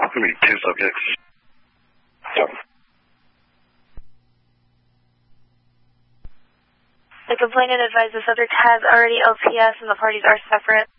It's going to be 2 subjects. Yep. The complainant advised the subject has already LPS and the parties are separate.